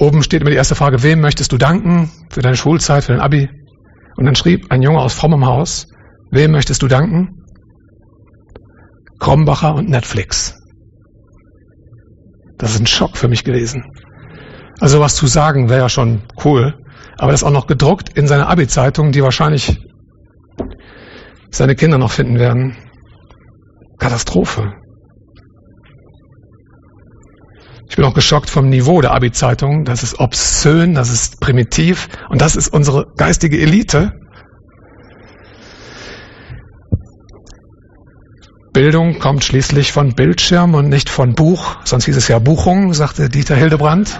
oben steht immer die erste Frage, wem möchtest du danken für deine Schulzeit, für dein Abi? Und dann schrieb ein Junge aus frommem Haus, wem möchtest du danken? Krombacher und Netflix. Das ist ein Schock für mich gewesen. Also was zu sagen wäre ja schon cool, aber das auch noch gedruckt in seiner Abi-Zeitung, die wahrscheinlich seine Kinder noch finden werden. Katastrophe. Ich bin auch geschockt vom Niveau der Abi-Zeitung. Das ist obszön, das ist primitiv und das ist unsere geistige Elite. Bildung kommt schließlich von Bildschirm und nicht von Buch, sonst hieß es ja Buchung, sagte Dieter Hildebrandt.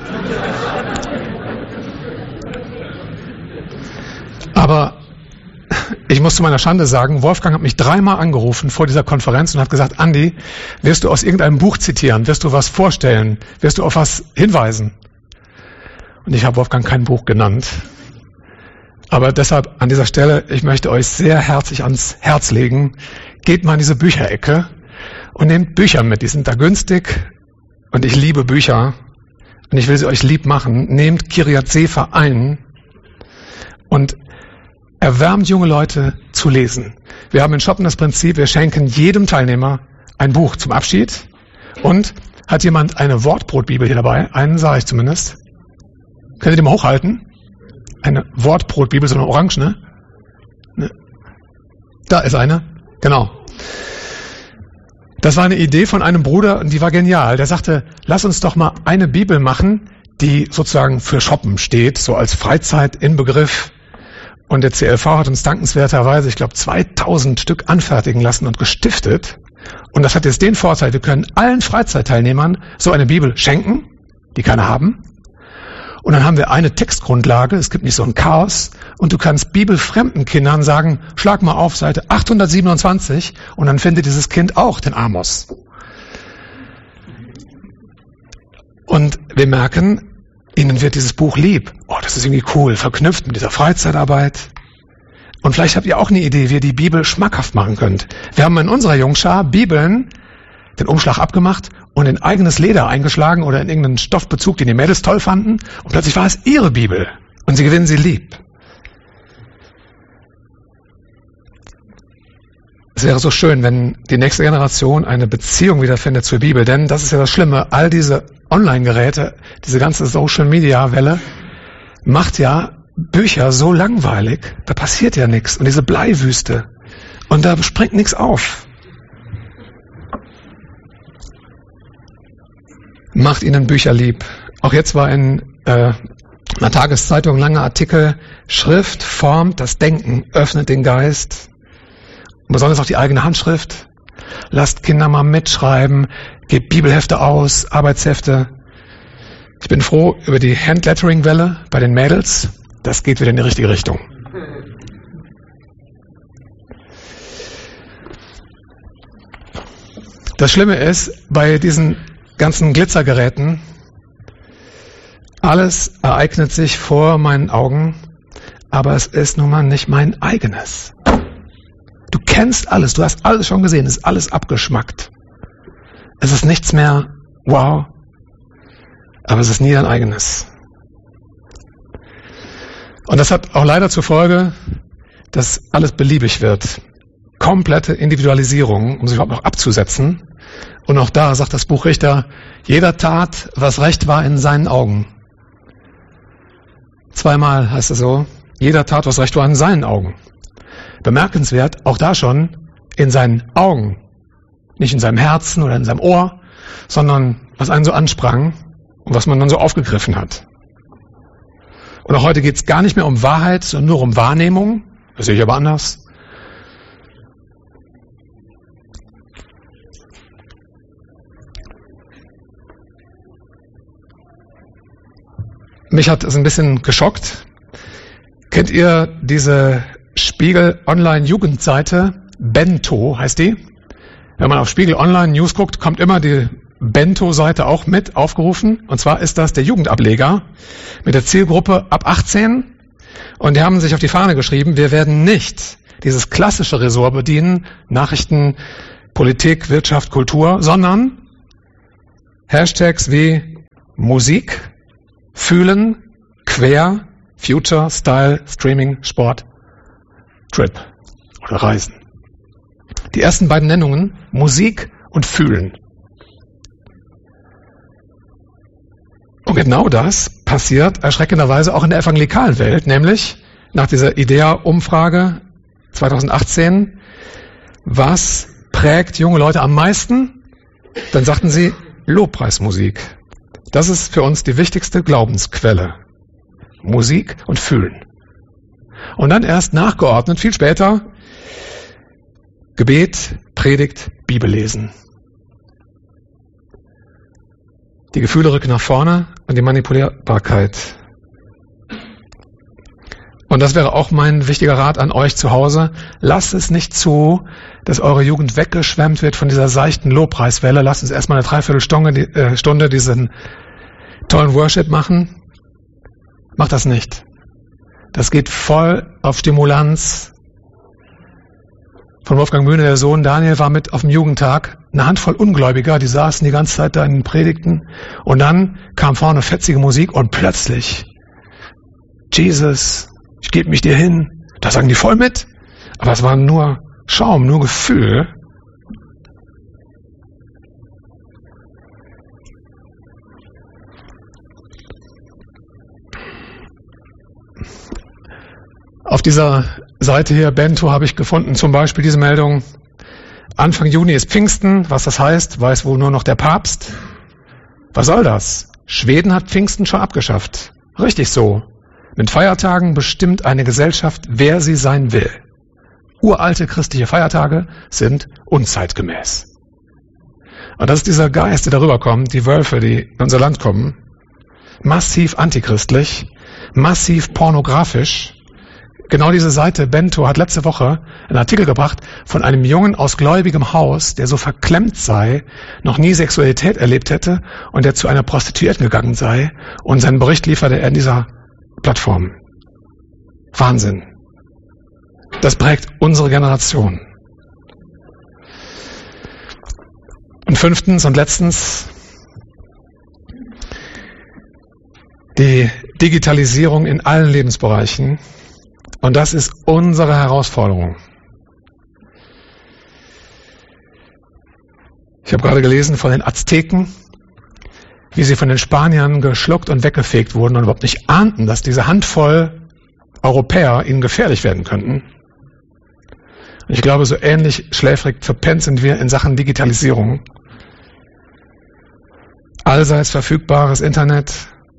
Aber ich muss zu meiner Schande sagen, Wolfgang hat mich 3-mal angerufen vor dieser Konferenz und hat gesagt, Andi, wirst du aus irgendeinem Buch zitieren, wirst du was vorstellen, wirst du auf was hinweisen? Und ich habe Wolfgang kein Buch genannt. Aber deshalb an dieser Stelle, ich möchte euch sehr herzlich ans Herz legen, geht mal in diese Bücherecke und nehmt Bücher mit, die sind da günstig und ich liebe Bücher und ich will sie euch lieb machen. Nehmt Kiryat Sefer ein und erwärmt junge Leute zu lesen. Wir haben in Shoppen das Prinzip, wir schenken jedem Teilnehmer ein Buch zum Abschied. Und hat jemand eine Wortbrotbibel hier dabei? Einen sage ich zumindest. Könnt ihr die mal hochhalten? Eine Wortbrotbibel, so eine Orange, ne? Da ist eine. Genau. Das war eine Idee von einem Bruder und die war genial. Der sagte, lass uns doch mal eine Bibel machen, die sozusagen für Shoppen steht, so als Freizeitinbegriff. Und der CLV hat uns dankenswerterweise, ich glaube, 2000 Stück anfertigen lassen und gestiftet. Und das hat jetzt den Vorteil, wir können allen Freizeitteilnehmern so eine Bibel schenken, die keine haben. Und dann haben wir eine Textgrundlage, es gibt nicht so ein Chaos. Und du kannst bibelfremden Kindern sagen, schlag mal auf Seite 827 und dann findet dieses Kind auch den Amos. Und wir merken, ihnen wird dieses Buch lieb. Oh, das ist irgendwie cool, verknüpft mit dieser Freizeitarbeit. Und vielleicht habt ihr auch eine Idee, wie ihr die Bibel schmackhaft machen könnt. Wir haben in unserer Jungschar Bibeln den Umschlag abgemacht und in eigenes Leder eingeschlagen oder in irgendeinen Stoffbezug, den die Mädels toll fanden. Und plötzlich war es ihre Bibel und sie gewinnen sie lieb. Es wäre so schön, wenn die nächste Generation eine Beziehung wiederfindet zur Bibel, denn das ist ja das Schlimme, all diese Online-Geräte, diese ganze Social-Media-Welle macht ja Bücher so langweilig, da passiert ja nichts und diese Bleiwüste und da springt nichts auf. Macht ihnen Bücher lieb. Auch jetzt war in einer Tageszeitung ein langer Artikel, Schrift formt das Denken, öffnet den Geist. Und besonders auch die eigene Handschrift. Lasst Kinder mal mitschreiben, gebt Bibelhefte aus, Arbeitshefte. Ich bin froh über die Handlettering-Welle bei den Mädels. Das geht wieder in die richtige Richtung. Das Schlimme ist, bei diesen ganzen Glitzergeräten, alles ereignet sich vor meinen Augen, aber es ist nun mal nicht mein eigenes. Du kennst alles, du hast alles schon gesehen, es ist alles abgeschmackt. Es ist nichts mehr wow, aber es ist nie dein eigenes. Und das hat auch leider zur Folge, dass alles beliebig wird. Komplette Individualisierung, um sich überhaupt noch abzusetzen. Und auch da sagt das Buch Richter, jeder tat, was recht war in seinen Augen. 2-mal heißt es so, jeder tat, was recht war in seinen Augen. Bemerkenswert, auch da schon, in seinen Augen. Nicht in seinem Herzen oder in seinem Ohr, sondern was einen so ansprang und was man dann so aufgegriffen hat. Und auch heute geht es gar nicht mehr um Wahrheit, sondern nur um Wahrnehmung. Das sehe ich aber anders. Mich hat es ein bisschen geschockt. Kennt ihr diese Spiegel Online Jugendseite? Bento heißt die. Wenn man auf Spiegel Online News guckt, kommt immer die Bento-Seite auch mit aufgerufen. Und zwar ist das der Jugendableger mit der Zielgruppe ab 18. Und die haben sich auf die Fahne geschrieben, wir werden nicht dieses klassische Ressort bedienen, Nachrichten, Politik, Wirtschaft, Kultur, sondern Hashtags wie Musik, Fühlen, Quer, Future, Style, Streaming, Sport, Trip oder Reisen. Die ersten beiden Nennungen, Musik und Fühlen. Und genau das passiert erschreckenderweise auch in der evangelikalen Welt, nämlich nach dieser IDEA-Umfrage 2018, was prägt junge Leute am meisten? Dann sagten sie Lobpreismusik. Das ist für uns die wichtigste Glaubensquelle. Musik und Fühlen. Und dann erst nachgeordnet, viel später, Gebet, Predigt, Bibellesen. Die Gefühle rücken nach vorne und die Manipulierbarkeit. Und das wäre auch mein wichtiger Rat an euch zu Hause. Lasst es nicht zu, dass eure Jugend weggeschwemmt wird von dieser seichten Lobpreiswelle. Lasst uns erstmal eine Dreiviertelstunde diesen tollen Worship machen. Macht das nicht. Das geht voll auf Stimulanz. Von Wolfgang Mühne, der Sohn Daniel, war mit auf dem Jugendtag. Eine Handvoll Ungläubiger, die saßen die ganze Zeit da in den Predigten. Und dann kam vorne fetzige Musik und plötzlich, Jesus, ich gebe mich dir hin. Da sagen die voll mit. Aber es war nur Schaum, nur Gefühl. Auf dieser Seite hier, Bento, habe ich gefunden, zum Beispiel diese Meldung. Anfang Juni ist Pfingsten. Was das heißt, weiß wohl nur noch der Papst. Was soll das? Schweden hat Pfingsten schon abgeschafft. Richtig so. Mit Feiertagen bestimmt eine Gesellschaft, wer sie sein will. Uralte christliche Feiertage sind unzeitgemäß. Und das ist dieser Geist, der darüber kommt, die Wölfe, die in unser Land kommen. Massiv antichristlich, massiv pornografisch. Genau diese Seite, Bento, hat letzte Woche einen Artikel gebracht von einem Jungen aus gläubigem Haus, der so verklemmt sei, noch nie Sexualität erlebt hätte und der zu einer Prostituierten gegangen sei. Und seinen Bericht lieferte er in dieser Plattform. Wahnsinn. Das prägt unsere Generation. Und fünftens und letztens, die Digitalisierung in allen Lebensbereichen. Und das ist unsere Herausforderung. Ich habe gerade gelesen von den Azteken, wie sie von den Spaniern geschluckt und weggefegt wurden und überhaupt nicht ahnten, dass diese Handvoll Europäer ihnen gefährlich werden könnten. Und ich glaube, so ähnlich schläfrig verpennt sind wir in Sachen Digitalisierung. Allseits verfügbares Internet,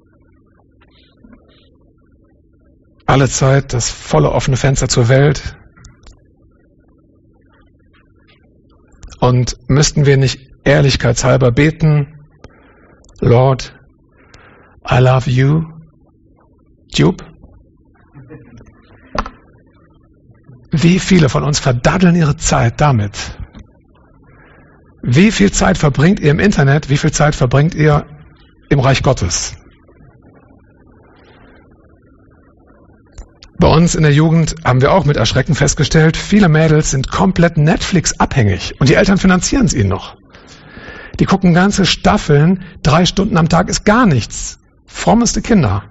alle Zeit das volle offene Fenster zur Welt. Und müssten wir nicht ehrlichkeitshalber beten, Lord, I love you, Tube? Wie viele von uns verdaddeln ihre Zeit damit? Wie viel Zeit verbringt ihr im Internet? Wie viel Zeit verbringt ihr im Reich Gottes? Bei uns in der Jugend haben wir auch mit Erschrecken festgestellt, viele Mädels sind komplett Netflix-abhängig und die Eltern finanzieren es ihnen noch. Die gucken ganze Staffeln, 3 Stunden am Tag ist gar nichts. Frommeste Kinder.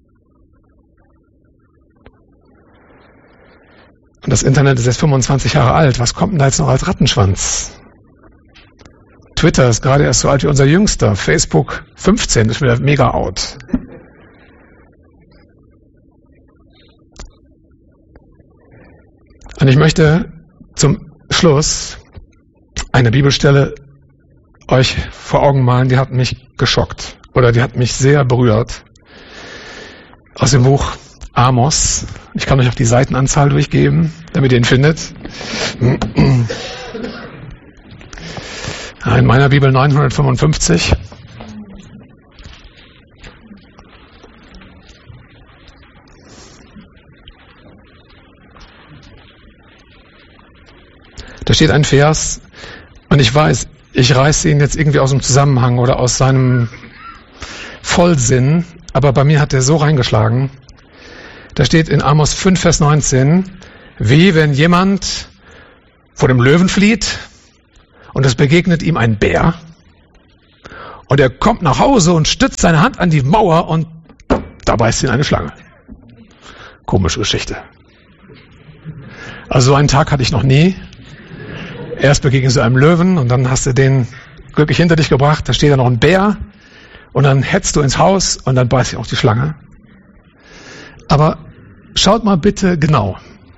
Und das Internet ist jetzt 25 Jahre alt. Was kommt denn da jetzt noch als Rattenschwanz? Twitter ist gerade erst so alt wie unser Jüngster. Facebook 15 ist wieder mega out. Und ich möchte zum Schluss eine Bibelstelle euch vor Augen malen, die hat mich geschockt oder die hat mich sehr berührt. Aus dem Buch Amos. Ich kann euch auch die Seitenanzahl durchgeben, damit ihr ihn findet. In meiner Bibel 955. Da steht ein Vers, und ich weiß, ich reiße ihn jetzt irgendwie aus dem Zusammenhang oder aus seinem Vollsinn, aber bei mir hat er so reingeschlagen. Da steht in Amos 5, Vers 19, wie wenn jemand vor dem Löwen flieht und es begegnet ihm ein Bär und er kommt nach Hause und stützt seine Hand an die Mauer und da beißt ihn eine Schlange. Komische Geschichte. Also so einen Tag hatte ich noch nie. Erst begegnest du einem Löwen und dann hast du den glücklich hinter dich gebracht, da steht da noch ein Bär und dann hetzt du ins Haus und dann beißt dich auch die Schlange. Aber schaut mal bitte genau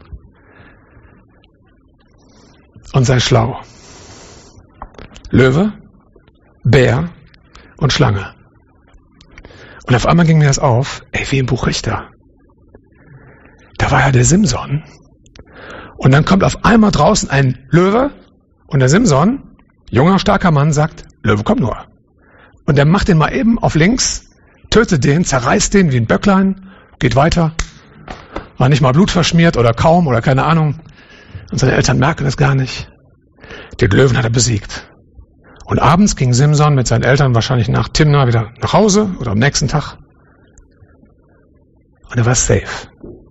und sei schlau. Löwe, Bär und Schlange. Und auf einmal ging mir das auf, wie im Buch Richter. Da war ja der Simson. Und dann kommt auf einmal draußen ein Löwe und der Simson, junger, starker Mann, sagt, Löwe, komm nur. Und der macht den mal eben auf links, tötet den, zerreißt den wie ein Böcklein, geht weiter, war nicht mal blutverschmiert oder kaum oder keine Ahnung. Und seine Eltern merken das gar nicht. Den Löwen hat er besiegt. Und abends ging Simson mit seinen Eltern wahrscheinlich nach Timna wieder nach Hause oder am nächsten Tag. Und er war safe.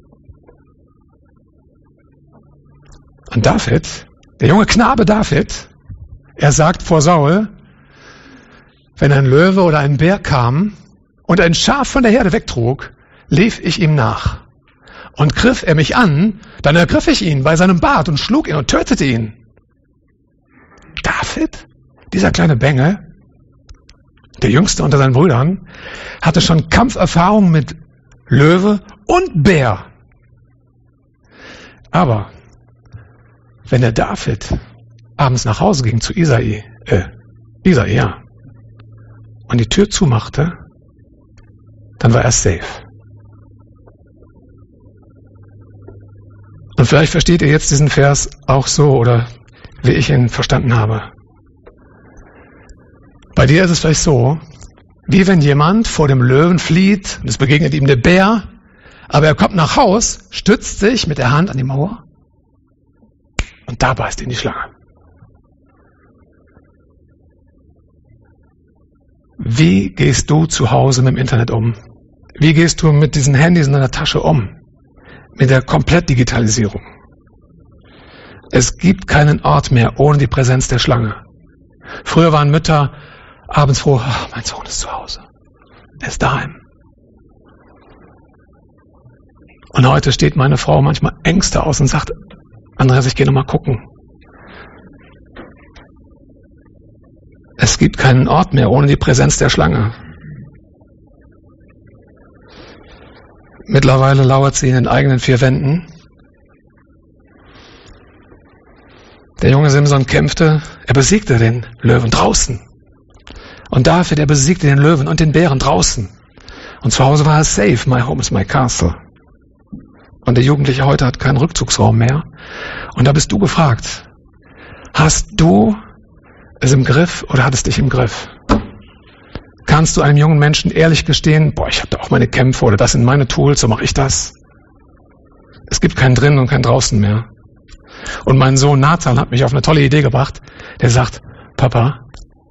Und David, der junge Knabe David, er sagt vor Saul, wenn ein Löwe oder ein Bär kam und ein Schaf von der Herde wegtrug, lief ich ihm nach. Und griff er mich an, dann ergriff ich ihn bei seinem Bart und schlug ihn und tötete ihn. David, dieser kleine Bengel, der jüngste unter seinen Brüdern, hatte schon Kampferfahrung mit Löwe und Bär. Aber wenn der David abends nach Hause ging zu Isai, und die Tür zumachte, dann war er safe. Und vielleicht versteht ihr jetzt diesen Vers auch so oder wie ich ihn verstanden habe. Bei dir ist es vielleicht so, wie wenn jemand vor dem Löwen flieht und es begegnet ihm der Bär, aber er kommt nach Haus, stützt sich mit der Hand an die Mauer und da beißt ihn die Schlange. Wie gehst du zu Hause mit dem Internet um? Wie gehst du mit diesen Handys in deiner Tasche um? Mit der Komplettdigitalisierung. Es gibt keinen Ort mehr ohne die Präsenz der Schlange. Früher waren Mütter abends froh, mein Sohn ist zu Hause. Er ist daheim. Und heute steht meine Frau manchmal Ängste aus und sagt, Andreas, ich gehe noch mal gucken. Es gibt keinen Ort mehr ohne die Präsenz der Schlange. Mittlerweile lauert sie in den eigenen vier Wänden. Der junge Simson kämpfte, er besiegte den Löwen draußen. Und David, er besiegte den Löwen und den Bären draußen. Und zu Hause war er safe, my home is my castle. Und der Jugendliche heute hat keinen Rückzugsraum mehr. Und da bist du gefragt, hast du es im Griff oder hat es dich im Griff? Kannst du einem jungen Menschen ehrlich gestehen, ich habe da auch meine Kämpfe oder das sind meine Tools, so mache ich das. Es gibt kein Drinnen und kein Draußen mehr. Und mein Sohn Nathan hat mich auf eine tolle Idee gebracht. Der sagt, Papa,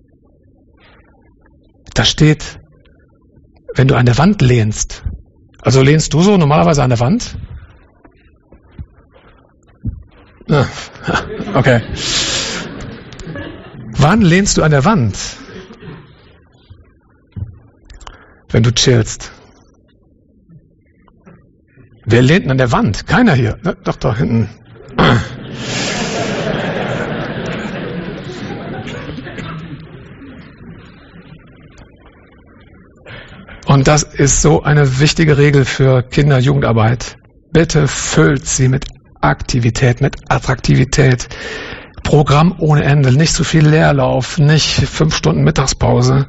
da steht, wenn du an der Wand lehnst. Also lehnst du so normalerweise an der Wand? Okay. Wann lehnst du an der Wand? Wenn du chillst. Wer lehnt denn an der Wand? Keiner hier. Doch, da hinten. Und das ist so eine wichtige Regel für Kinder-Jugendarbeit. Bitte füllt sie mit Aktivität, mit Attraktivität. Programm ohne Ende, nicht zu viel Leerlauf, nicht 5 Stunden Mittagspause.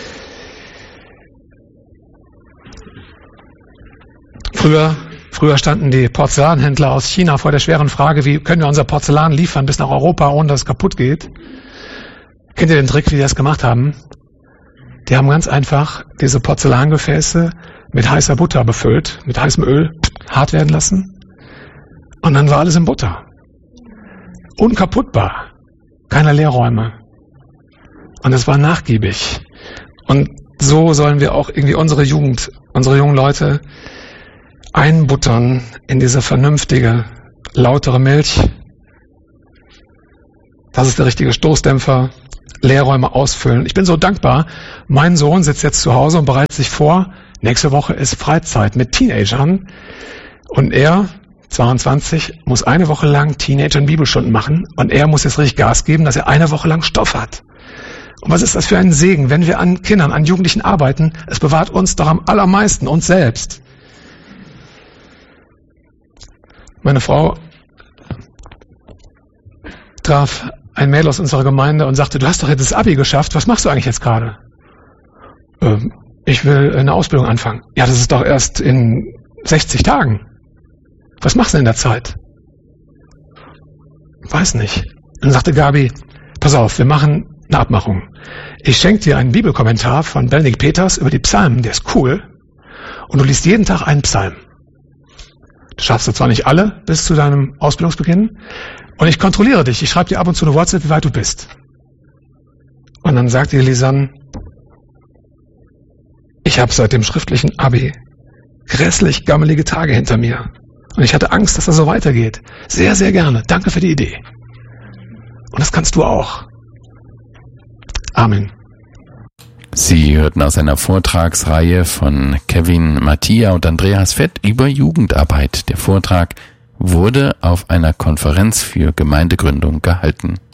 Früher standen die Porzellanhändler aus China vor der schweren Frage, wie können wir unser Porzellan liefern bis nach Europa, ohne dass es kaputt geht. Kennt ihr den Trick, wie die das gemacht haben? Die haben ganz einfach diese Porzellangefäße mit heißer Butter befüllt, mit heißem Öl, hart werden lassen. Und dann war alles in Butter. Unkaputtbar. Keine Leerräume. Und es war nachgiebig. Und so sollen wir auch irgendwie unsere Jugend, unsere jungen Leute einbuttern in diese vernünftige, lautere Milch. Das ist der richtige Stoßdämpfer. Leerräume ausfüllen. Ich bin so dankbar. Mein Sohn sitzt jetzt zu Hause und bereitet sich vor, Nächste Woche ist Freizeit mit Teenagern und er, 22, muss eine Woche lang Teenagern Bibelstunden machen und er muss jetzt richtig Gas geben, dass er eine Woche lang Stoff hat. Und was ist das für ein Segen, wenn wir an Kindern, an Jugendlichen arbeiten? Es bewahrt uns doch am allermeisten, uns selbst. Meine Frau traf ein Mädel aus unserer Gemeinde und sagte, du hast doch jetzt das Abi geschafft, was machst du eigentlich jetzt gerade? Ich will eine Ausbildung anfangen. Ja, das ist doch erst in 60 Tagen. Was machst du in der Zeit? Weiß nicht. Dann sagte Gabi, pass auf, wir machen eine Abmachung. Ich schenke dir einen Bibelkommentar von Benedikt Peters über die Psalmen, der ist cool. Und du liest jeden Tag einen Psalm. Das schaffst du zwar nicht alle bis zu deinem Ausbildungsbeginn. Und ich kontrolliere dich. Ich schreibe dir ab und zu eine WhatsApp, wie weit du bist. Und dann sagte Lisanne, ich habe seit dem schriftlichen Abi grässlich gammelige Tage hinter mir. Und ich hatte Angst, dass das so weitergeht. Sehr, sehr gerne. Danke für die Idee. Und das kannst du auch. Amen. Sie hörten aus einer Vortragsreihe von Kevin Mattia und Andreas Fett über Jugendarbeit. Der Vortrag wurde auf einer Konferenz für Gemeindegründung gehalten.